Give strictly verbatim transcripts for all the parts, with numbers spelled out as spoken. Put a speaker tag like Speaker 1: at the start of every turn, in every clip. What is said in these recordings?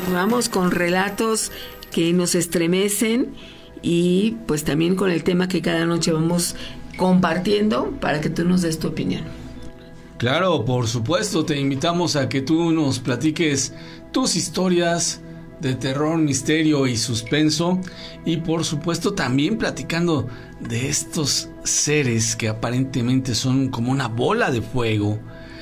Speaker 1: Vamos con relatos que nos estremecen y pues también con el tema que cada noche vamos compartiendo para que tú nos des tu opinión.
Speaker 2: Claro, por supuesto, te invitamos a que tú nos platiques tus historias de terror, misterio y suspenso, y por supuesto también platicando de estos seres que aparentemente son como una bola de fuego.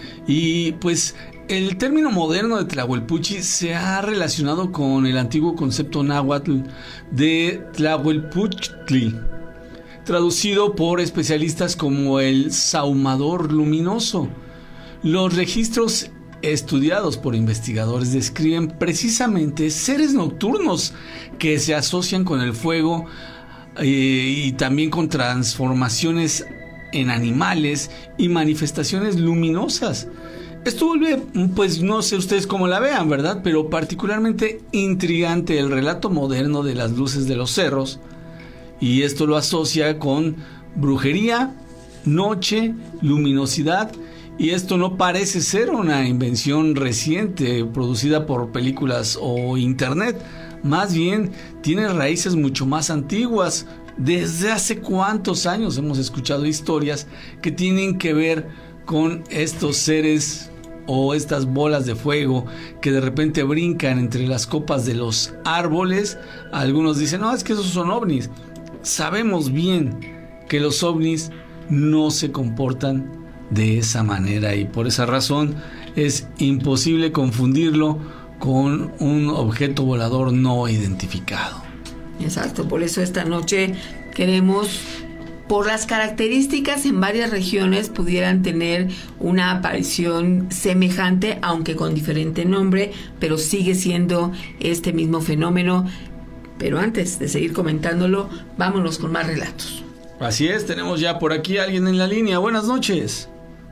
Speaker 2: Y pues el término moderno de Tlahuelpuchi se ha relacionado con el antiguo concepto náhuatl de Tlahuelpuchtli, traducido por especialistas como el sahumador luminoso. Los registros estudiados por investigadores describen precisamente seres nocturnos que se asocian con el fuego eh, y también con transformaciones en animales y manifestaciones luminosas. Esto vuelve, pues no sé ustedes cómo la vean, ¿verdad? Pero particularmente intrigante el relato moderno de las luces de los cerros, y esto lo asocia con brujería, noche, luminosidad, y esto no parece ser una invención reciente producida por películas o internet, más bien tiene raíces mucho más antiguas. ¿Desde hace cuántos años hemos escuchado historias que tienen que ver con estos seres o estas bolas de fuego que de repente brincan entre las copas de los árboles? Algunos dicen, no, es que esos son ovnis. Sabemos bien que los ovnis no se comportan de esa manera, y por esa razón es imposible confundirlo con un objeto volador no identificado.
Speaker 1: Exacto, por eso esta noche queremos, por las características en varias regiones pudieran tener una aparición semejante, aunque con diferente nombre, pero sigue siendo este mismo fenómeno. Pero antes de seguir comentándolo, vámonos con más relatos.
Speaker 2: Así es, tenemos ya por aquí a alguien en la línea. Buenas noches.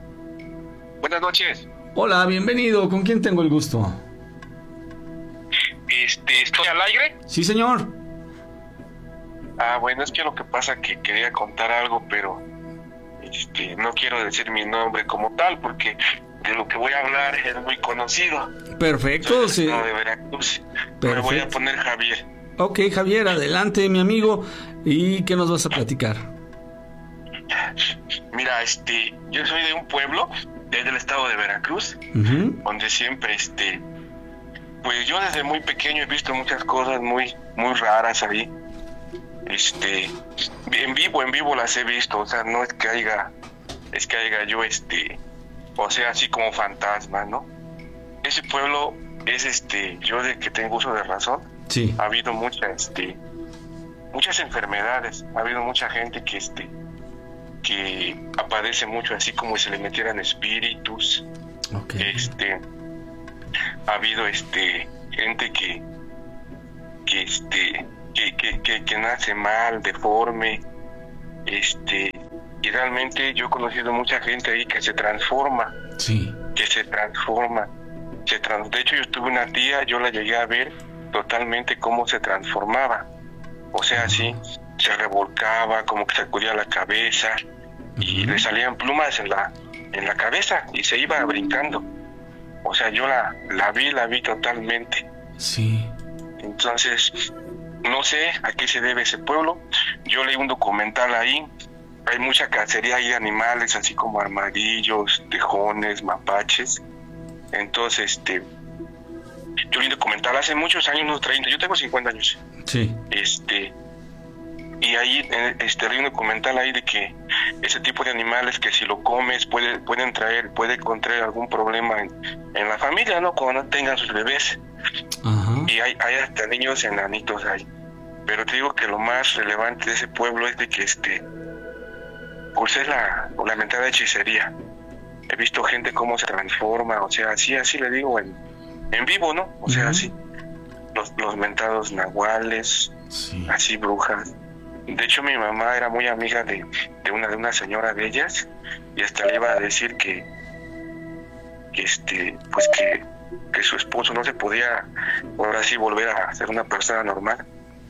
Speaker 3: Buenas noches.
Speaker 2: Hola, bienvenido. ¿Con quién tengo el gusto?
Speaker 3: Este, ¿estoy al aire?
Speaker 2: Sí, señor.
Speaker 3: Ah, bueno, es que lo que pasa es que quería contar algo, pero este, no quiero decir mi nombre como tal, porque de lo que voy a hablar es muy conocido.
Speaker 2: Perfecto, sí.
Speaker 3: De Veracruz.
Speaker 2: Perfecto.
Speaker 3: Me voy a poner Javier.
Speaker 2: Ok, Javier, adelante, mi amigo. ¿Y qué nos vas a platicar?
Speaker 3: Mira, este, yo soy de un pueblo desde el estado de Veracruz, uh-huh. donde siempre, este, pues yo desde muy pequeño he visto muchas cosas muy, muy raras ahí. Este, en vivo, en vivo las he visto, o sea, no es que haya, es que haya yo, este, o sea, así como fantasma, ¿no? Ese pueblo es, este, yo de que tengo uso de razón,
Speaker 2: sí.
Speaker 3: Ha habido muchas, este, muchas enfermedades, ha habido mucha gente que, este, que aparece mucho así como si le metieran espíritus.
Speaker 2: Okay.
Speaker 3: Este, ha habido, este, gente que, que, este, Que, que, que, que nace mal, deforme, este, y realmente yo he conocido mucha gente ahí que se transforma,
Speaker 2: sí.
Speaker 3: que se transforma, se trans, de hecho yo tuve una tía, yo la llegué a ver totalmente cómo se transformaba, o sea, así, uh-huh. se revolcaba, como que sacudía la cabeza, uh-huh. y le salían plumas en la, en la cabeza, y se iba brincando, o sea, yo la, la vi, la vi totalmente.
Speaker 2: Sí.
Speaker 3: Entonces, no sé a qué se debe ese pueblo. Yo leí un documental ahí. Hay mucha cacería ahí de animales, así como armadillos, tejones, mapaches. Entonces, este, yo leí un documental hace muchos años, unos treinta. Yo tengo cincuenta años.
Speaker 2: Sí.
Speaker 3: Este, y ahí, este, leí un documental ahí de que ese tipo de animales que si lo comes puede, pueden traer, puede contraer algún problema en, en la familia, ¿no? Cuando no tengan sus bebés.
Speaker 2: Uh-huh.
Speaker 3: Y hay, hay hasta niños enanitos ahí. Pero te digo que lo más relevante de ese pueblo es de que este, pues es la, la mentada hechicería. He visto gente cómo se transforma, o sea, así, así le digo, en, en vivo, ¿no? O sea, uh-huh. así, los, los mentados nahuales, sí. así brujas. De hecho, mi mamá era muy amiga de, de una de una señora de ellas, y hasta le iba a decir que, que este, pues que, que su esposo no se podía, ahora sí, volver a ser una persona normal.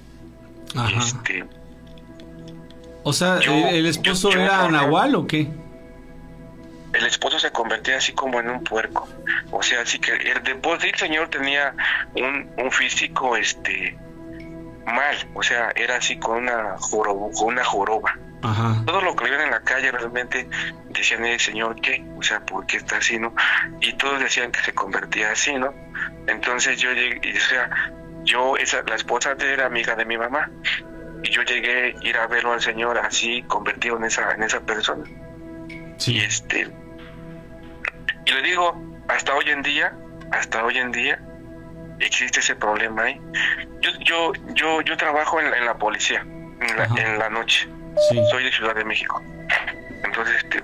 Speaker 2: Ajá.
Speaker 3: Este,
Speaker 2: o sea, yo, ¿el esposo yo, yo, era nahual o qué?
Speaker 3: el esposo se convertía así como en un puerco. O sea, así que el, de por sí el señor tenía un, un físico este mal, o sea, era así con una joroba, con una joroba.
Speaker 2: Ajá.
Speaker 3: Todo lo que le ven en la calle realmente decían, el señor, ¿qué? O sea, ¿por qué está así, no? Y todos decían que se convertía así, ¿no? Entonces yo llegué, y, o sea, yo, esa, la esposa de él era amiga de mi mamá, y yo llegué a ir a verlo al señor así, convertido en esa, en esa persona.
Speaker 2: Sí.
Speaker 3: Y este, y le digo, hasta hoy en día, hasta hoy en día, existe ese problema ahí. Yo, yo, yo, yo trabajo en la, en la policía, en la, en la noche.
Speaker 2: Sí.
Speaker 3: Soy de Ciudad de México. Entonces, este,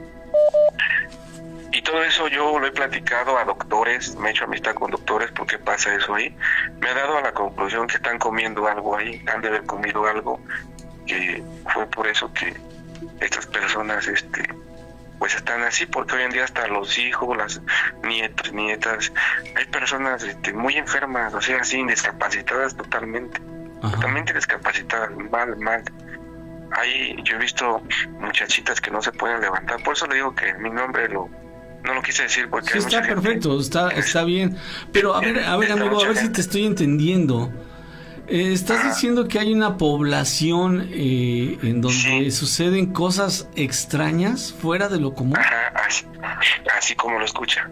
Speaker 3: y todo eso yo lo he platicado a doctores, me he hecho amistad con doctores, porque pasa eso ahí. Me ha dado a la conclusión que están comiendo algo ahí, han de haber comido algo, que fue por eso que estas personas, este, pues están así, porque hoy en día hasta los hijos, las nietos, nietas, hay personas este, muy enfermas, o sea, así, discapacitadas totalmente, Ajá. totalmente discapacitadas, mal, mal. Ahí yo he visto muchachitas que no se pueden levantar, por eso le digo que mi nombre lo no lo quise decir porque
Speaker 2: sí,
Speaker 3: hay
Speaker 2: está
Speaker 3: mucha
Speaker 2: perfecto,
Speaker 3: gente.
Speaker 2: está está bien, pero a ver, a ver amigo, a ver si te estoy entendiendo. Eh, estás Ajá. diciendo que hay una población eh, en donde sí. suceden cosas extrañas fuera de lo común.
Speaker 3: Ajá, así, así como lo escucha.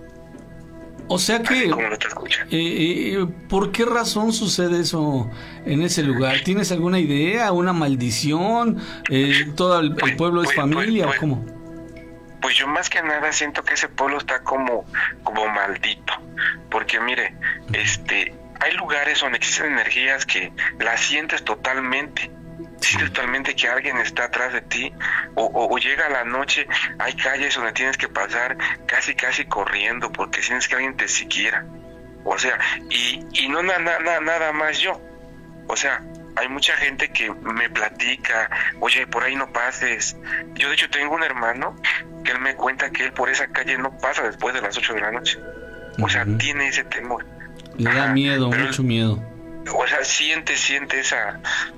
Speaker 2: O sea que,
Speaker 3: como lo escucha.
Speaker 2: Eh, eh, ¿por qué razón sucede eso en ese lugar? ¿Tienes alguna idea, una maldición? Eh, ¿Todo el, pues, el pueblo pues, es familia pues, pues, o cómo?
Speaker 3: Pues yo más que nada siento que ese pueblo está como, como maldito, porque mire, este, hay lugares donde existen energías que las sientes totalmente. Sientes totalmente que alguien está atrás de ti, o, o, o llega la noche, hay calles donde tienes que pasar casi casi corriendo porque sientes que alguien te siguiera, o sea, y, y no na, na, nada más yo, o sea, hay mucha gente que me platica, oye, por ahí no pases. Yo de hecho tengo un hermano que él me cuenta que él por esa calle no pasa después de las ocho de la noche, o sea, uh-huh. tiene ese temor.
Speaker 2: Le da miedo, Pero, mucho miedo.
Speaker 3: O sea, siente, siente esa...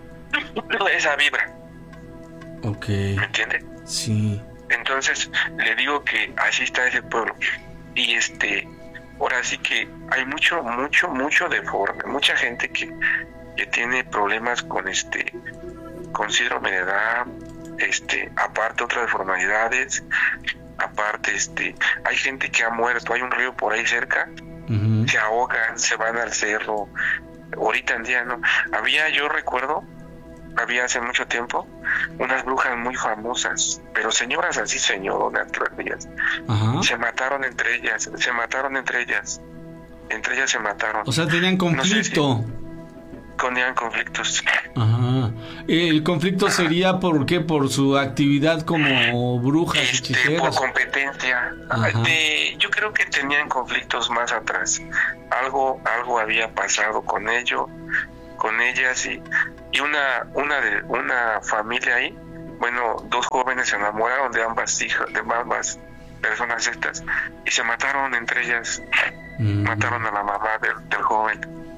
Speaker 3: esa vibra.
Speaker 2: Ok.
Speaker 3: ¿Me entiende?
Speaker 2: Sí.
Speaker 3: Entonces le digo que así está ese pueblo. Y este, ahora sí que hay mucho, mucho, mucho deforme, mucha gente que, que tiene problemas con este, con síndrome de Down, este, aparte otras deformidades, aparte este, hay gente que ha muerto, hay un río por ahí cerca, uh-huh. se ahogan, se van al cerro. Ahorita en día no. Había, yo recuerdo, había hace mucho tiempo unas brujas muy famosas, pero señoras así, señoronas, uh-huh. se mataron entre ellas, se mataron entre ellas, entre ellas se mataron.
Speaker 2: O sea, tenían conflicto.
Speaker 3: No sé si tenían conflictos.
Speaker 2: Ajá. El conflicto Ajá. sería por qué, por su actividad como brujas,
Speaker 3: este,
Speaker 2: hechiceras.
Speaker 3: Por competencia. De, yo creo que tenían conflictos más atrás. Algo, algo había pasado con ellos, con ellas y y una una de una familia ahí, bueno, dos jóvenes se enamoraron de ambas hijas, de ambas personas estas, y se mataron entre ellas, mm. mataron a la mamá del, del joven.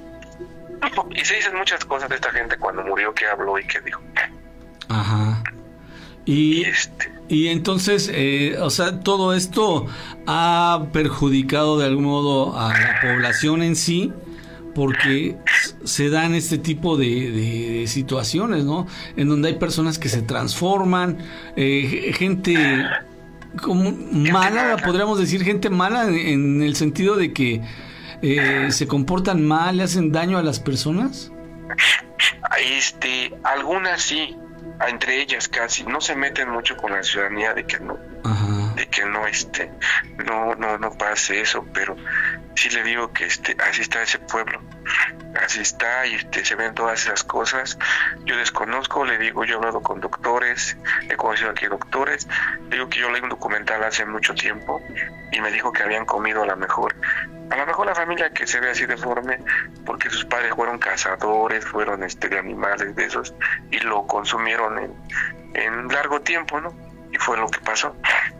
Speaker 3: Y se dicen muchas cosas de esta gente cuando murió, que habló y que dijo.
Speaker 2: Ajá. Y,
Speaker 3: y, este,
Speaker 2: y entonces, eh, o sea, todo esto ha perjudicado de algún modo a la población en sí, porque se dan este tipo de, de situaciones, ¿no? En donde hay personas que se transforman, eh, gente como mala, podríamos decir, gente mala en, en el sentido de que eh, se comportan mal, le hacen daño a las personas.
Speaker 3: Este, algunas sí, entre ellas casi, no se meten mucho con la ciudadanía de que no,
Speaker 2: Ajá.
Speaker 3: de que no, este, no, no, no pase eso, pero sí le digo que este, así está ese pueblo, así está, y este, se ven todas esas cosas. Yo desconozco, le digo, yo he hablado con doctores, he conocido aquí doctores, le digo que yo leí un documental hace mucho tiempo y me dijo que habían comido a lo mejor, a lo mejor la familia que se ve así deforme, porque sus padres fueron cazadores, fueron este de animales de esos, y lo consumieron en, en largo tiempo, ¿no? Y fue lo que pasó.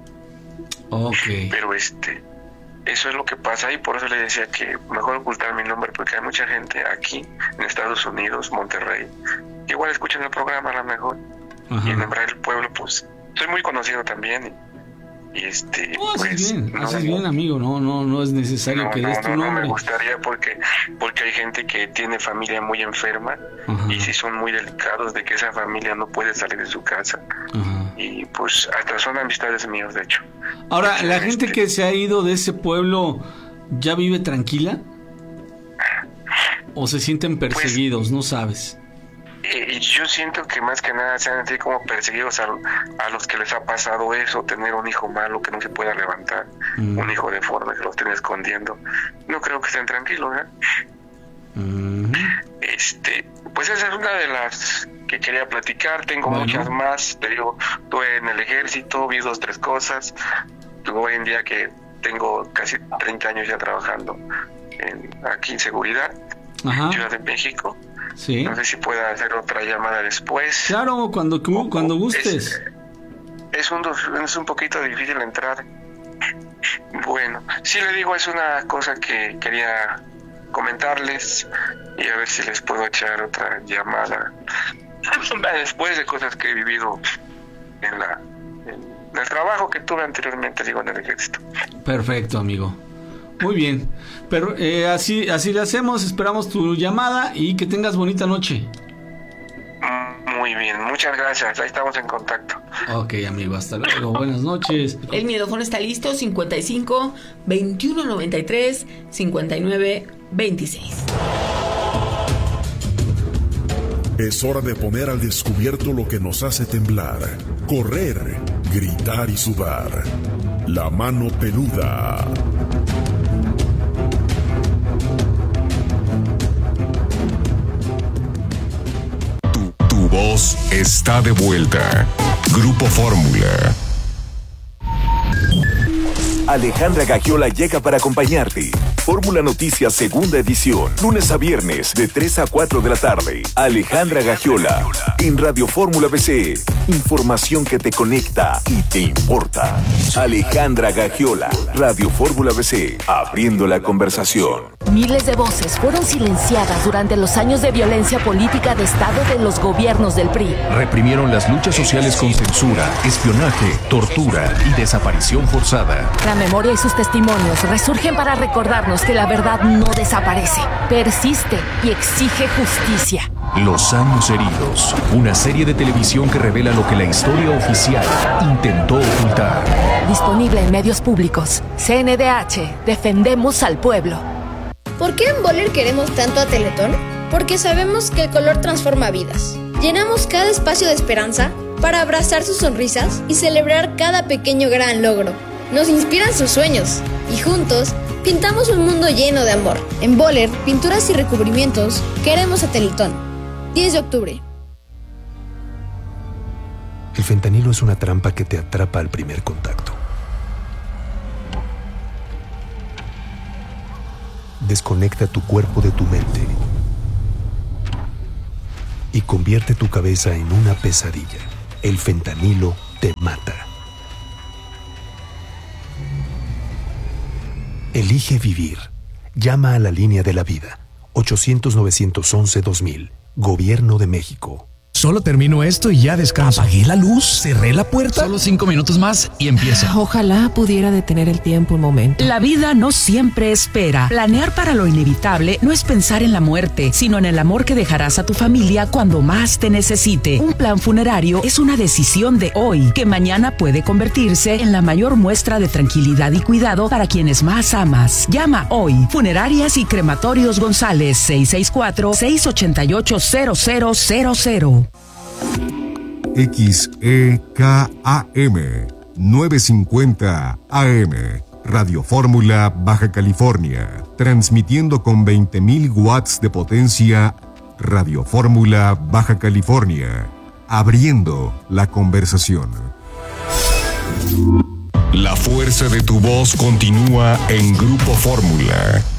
Speaker 2: Okay.
Speaker 3: Pero este, eso es lo que pasa y por eso le decía que mejor ocultar mi nombre, porque hay mucha gente aquí en Estados Unidos, Monterrey, que igual escuchan el programa a lo mejor. Ajá. Y en nombre del pueblo, pues, soy muy conocido también Y este,
Speaker 2: No, haces
Speaker 3: pues,
Speaker 2: bien,
Speaker 3: no,
Speaker 2: haces bien, amigo, no, no, no es necesario
Speaker 3: no,
Speaker 2: que
Speaker 3: no,
Speaker 2: des tu
Speaker 3: no, no
Speaker 2: nombre.
Speaker 3: me gustaría porque, porque hay gente que tiene familia muy enferma.
Speaker 2: Ajá.
Speaker 3: Y sí son muy delicados de que esa familia no puede salir de su casa.
Speaker 2: Ajá.
Speaker 3: Y pues hasta son amistades míos, de hecho.
Speaker 2: Ahora, ¿la
Speaker 3: Este,
Speaker 2: gente que se ha ido de ese pueblo ya vive tranquila? ¿O se sienten perseguidos?
Speaker 3: Pues,
Speaker 2: no sabes.
Speaker 3: Y yo siento que más que nada se han sentido como perseguidos a, a los que les ha pasado eso, tener un hijo malo que no se pueda levantar, mm. un hijo deforme que lo estén escondiendo. No creo que estén tranquilos, ¿eh? Mm. Este, pues esa es una de las que quería platicar. Tengo bueno. muchas más. Te digo, estuve en el ejército, vi dos, tres cosas. Hoy en día que tengo casi treinta años ya trabajando en, aquí en seguridad, Ajá. en Ciudad de México. Sí. No sé si pueda hacer otra llamada después.
Speaker 2: Claro, cuando, cuando gustes.
Speaker 3: Es, es, un, es un poquito difícil entrar. Bueno, sí le digo, es una cosa que quería comentarles y a ver si les puedo echar otra llamada después de cosas que he vivido en, la, en el trabajo que tuve anteriormente, digo, en el ejército.
Speaker 2: Perfecto, amigo. Muy bien, pero eh, así así le hacemos, esperamos tu llamada y que tengas bonita noche.
Speaker 3: Muy bien, muchas gracias, ahí estamos en contacto.
Speaker 2: Ok, amigo, hasta luego, buenas noches.
Speaker 1: El miedófono está listo, cincuenta y cinco, veintiuno noventa y tres, cincuenta y nueve, veintiséis.
Speaker 4: Es hora de poner al descubierto lo que nos hace temblar, correr, gritar y sudar. La mano peluda.
Speaker 5: Tu voz está de vuelta. Grupo Fórmula.
Speaker 6: Alejandra Gagiola llega para acompañarte. Fórmula Noticias segunda edición, lunes a viernes de tres a cuatro de la tarde. Alejandra Gagiola en Radio Fórmula B C. Información que te conecta y te importa. Alejandra Gagiola, Radio Fórmula B C, abriendo la conversación.
Speaker 7: Miles de voces fueron silenciadas durante los años de violencia política de Estado de los gobiernos del P R I.
Speaker 8: Reprimieron las luchas sociales con censura, espionaje, tortura y desaparición forzada.
Speaker 7: La memoria y sus testimonios resurgen para recordarnos que la verdad no desaparece, persiste y exige justicia.
Speaker 8: Los años heridos, una serie de televisión que revela lo que la historia oficial intentó ocultar.
Speaker 7: Disponible en medios públicos. C N D H, defendemos al pueblo.
Speaker 9: ¿Por qué en Boller queremos tanto a Teletón? Porque sabemos que el color transforma vidas. Llenamos cada espacio de esperanza para abrazar sus sonrisas y celebrar cada pequeño gran logro. Nos inspiran sus sueños y juntos pintamos un mundo lleno de amor. En Boller, pinturas y recubrimientos, queremos a Teletón. diez de octubre.
Speaker 10: El fentanilo es una trampa que te atrapa al primer contacto. Desconecta tu cuerpo de tu mente y convierte tu cabeza en una pesadilla. El fentanilo te mata. Elige vivir. Llama a la línea de la vida. ochocientos, novecientos once, dos mil. Gobierno de México.
Speaker 11: Solo termino esto y ya descanso.
Speaker 12: Apagué la luz, cerré la puerta.
Speaker 11: Solo cinco minutos más y empieza.
Speaker 13: Ojalá pudiera detener el tiempo un momento.
Speaker 14: La vida no siempre espera. Planear para lo inevitable no es pensar en la muerte, sino en el amor que dejarás a tu familia cuando más te necesite. Un plan funerario es una decisión de hoy, que mañana puede convertirse en la mayor muestra de tranquilidad y cuidado para quienes más amas. Llama hoy. Funerarias y Crematorios González, seis seis cuatro, seis ocho ocho, cero cero cero cero.
Speaker 5: X E K A M novecientos cincuenta A M Radio Fórmula Baja California, transmitiendo con veinte mil watts de potencia. Radio Fórmula Baja California, abriendo la conversación. La fuerza de tu voz continúa en Grupo Fórmula.